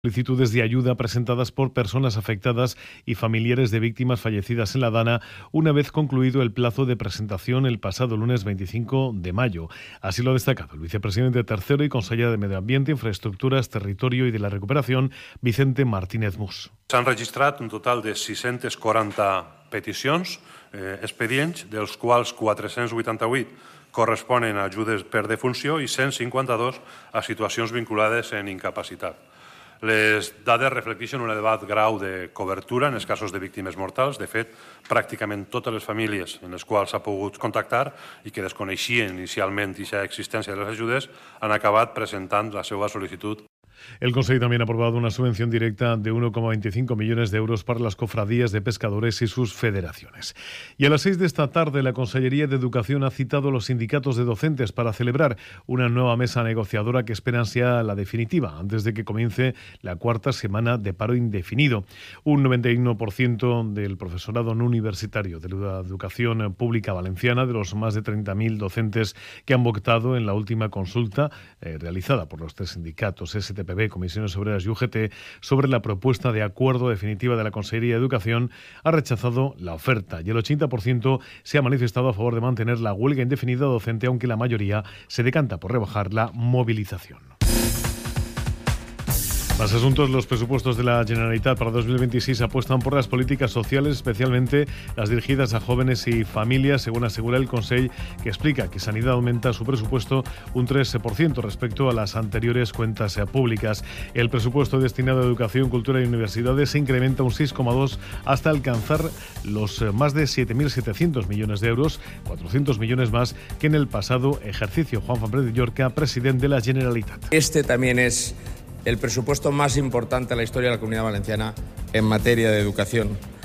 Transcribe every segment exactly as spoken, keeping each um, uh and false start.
Solicitudes de ayuda presentadas por personas afectadas y familiares de víctimas fallecidas en la Dana, una vez concluido el plazo de presentación el pasado lunes veinticinco de mayo. Así lo ha destacado el vicepresidente tercero y consellera de Medio Ambiente, Infraestructuras, Territorio y de la Recuperación, Vicente Martínez Mus. S'han registrat un total de sis-centes quaranta peticions, eh, expedients, dels quals quatre-cents vuitanta-vuit corresponen a ajudes per defunció i cent cinquanta-dos a situacions vinculades en incapacitat. Les dades reflecteixen un elevat grau de cobertura en els casos de víctimes mortals. De fet, pràcticament totes les famílies en les quals s'ha pogut contactar i que desconeixien inicialment aquesta existència de les ajudes han acabat presentant la seva sol·licitud. El Consejo también ha aprobado una subvención directa de uno coma veinticinco millones de euros para las cofradías de pescadores y sus federaciones. Y a las seis de esta tarde, la Consellería de Educación ha citado a los sindicatos de docentes para celebrar una nueva mesa negociadora que esperan sea la definitiva, antes de que comience la cuarta semana de paro indefinido. Un noventa y uno por ciento del profesorado no universitario de la educación pública valenciana, de los más de treinta mil docentes que han votado en la última consulta eh, realizada por los tres sindicatos, S T P B, Comisiones Obreras y U G T, sobre la propuesta de acuerdo definitiva de la Consellería de Educación, ha rechazado la oferta y el ochenta por ciento se ha manifestado a favor de mantener la huelga indefinida docente, aunque la mayoría se decanta por rebajar la movilización. Más asuntos. Los presupuestos de la Generalitat para dos mil veintiséis apuestan por las políticas sociales, especialmente las dirigidas a jóvenes y familias, según asegura el Consell, que explica que Sanidad aumenta su presupuesto un tres por ciento respecto a las anteriores cuentas públicas. El presupuesto destinado a educación, cultura y universidades se incrementa un seis coma dos hasta alcanzar los más de siete mil setecientos millones de euros, cuatrocientos millones más que en el pasado ejercicio. Juan Fernández Llorca, presidente de la Generalitat. Este también es el presupuesto más importante de la historia de la Comunidad Valenciana en materia de educación.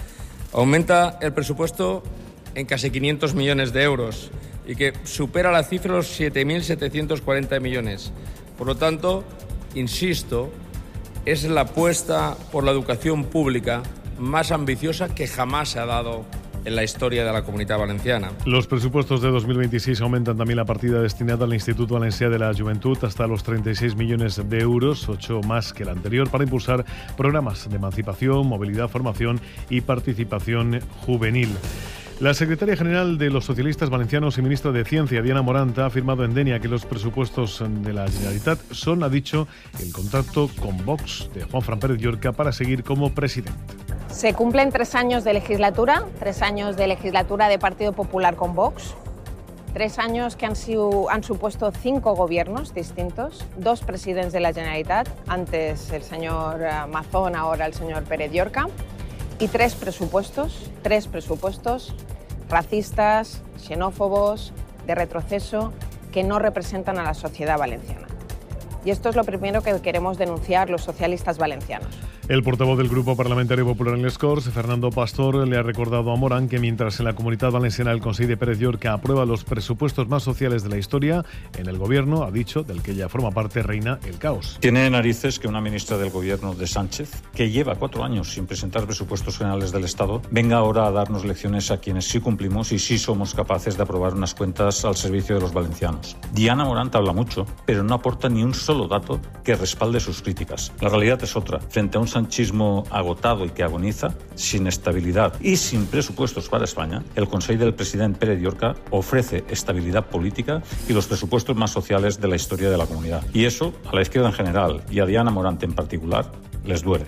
Aumenta el presupuesto en casi quinientos millones de euros y que supera la cifra de los siete mil setecientos cuarenta millones. Por lo tanto, insisto, es la apuesta por la educación pública más ambiciosa que jamás se ha dado en la historia de la Comunidad Valenciana. Los presupuestos de dos mil veintiséis aumentan también la partida destinada al Instituto Valencià de la Juventud hasta los treinta y seis millones de euros, ocho más que el anterior, para impulsar programas de emancipación, movilidad, formación y participación juvenil. La secretaria general de los socialistas valencianos y ministra de Ciencia, Diana Morant, ha afirmado en Denia que los presupuestos de la Generalitat son, ha dicho, el contacto con Vox de Juan Fran Pérez Llorca para seguir como presidente. Se cumplen tres años de legislatura, tres años de legislatura de Partido Popular con Vox, tres años que han, sido, han supuesto cinco gobiernos distintos, dos presidentes de la Generalitat, antes el señor Mazón, ahora el señor Pérez Llorca, y tres presupuestos, tres presupuestos racistas, xenófobos, de retroceso, que no representan a la sociedad valenciana. Y esto es lo primero que queremos denunciar los socialistas valencianos. El portavoz del Grupo Parlamentario Popular en les Corts, Fernando Pastor, le ha recordado a Morant que mientras en la Comunidad Valenciana el Consell de Pérez Llorca aprueba los presupuestos más sociales de la historia, en el Gobierno, ha dicho, del que ella forma parte, reina el caos. Tiene narices que una ministra del Gobierno de Sánchez, que lleva cuatro años sin presentar presupuestos generales del Estado, venga ahora a darnos lecciones a quienes sí cumplimos y sí somos capaces de aprobar unas cuentas al servicio de los valencianos. Diana Morant habla mucho, pero no aporta ni un solo dato que respalde sus críticas. La realidad es otra. Frente a un sanchismo agotado y que agoniza, sin estabilidad y sin presupuestos para España, el Consell del presidente Pérez Llorca ofrece estabilidad política y los presupuestos más sociales de la historia de la comunidad. Y eso, a la izquierda en general y a Diana Morant en particular, les duele.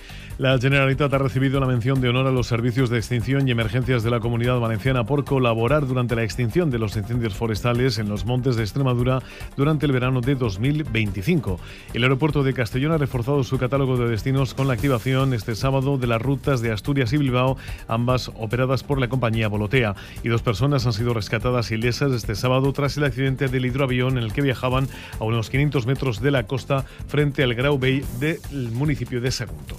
La Generalitat ha recibido la mención de honor a los servicios de extinción y emergencias de la Comunidad Valenciana por colaborar durante la extinción de los incendios forestales en los montes de Extremadura durante el verano de dos mil veinticinco. El aeropuerto de Castellón ha reforzado su catálogo de destinos con la activación este sábado de las rutas de Asturias y Bilbao, ambas operadas por la compañía Volotea. Y dos personas han sido rescatadas ilesas este sábado tras el accidente del hidroavión en el que viajaban a unos quinientos metros de la costa frente al Grau Vell del municipio de Sagunto.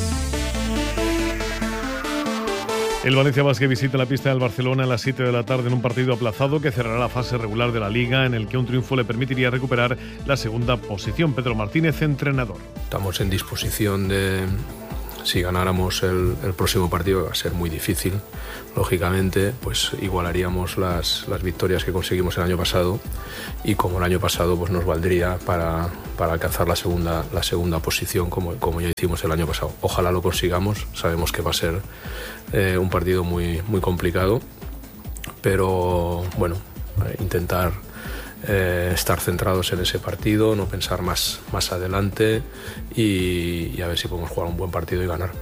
El Valencia Basket visita la pista del Barcelona a las siete de la tarde en un partido aplazado que cerrará la fase regular de la Liga, en el que un triunfo le permitiría recuperar la segunda posición. Pedro Martínez, entrenador. Estamos en disposición de, si ganáramos el, el próximo partido, que va a ser muy difícil, lógicamente, pues igualaríamos las, las victorias que conseguimos el año pasado, y como el año pasado pues nos valdría para, para alcanzar la segunda, la segunda posición como, como ya hicimos el año pasado. Ojalá lo consigamos, sabemos que va a ser eh, un partido muy, muy complicado, pero bueno, intentar eh, estar centrados en ese partido, no pensar más, más adelante y, y a ver si podemos jugar un buen partido y ganar.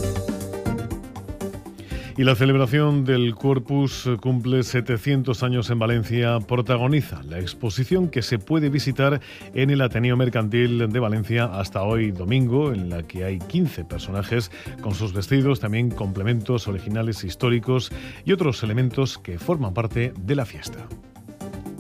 Y la celebración del Corpus cumple setecientos años en Valencia. Protagoniza la exposición que se puede visitar en el Ateneo Mercantil de Valencia hasta hoy domingo, en la que hay quince personajes con sus vestidos, también complementos originales históricos y otros elementos que forman parte de la fiesta.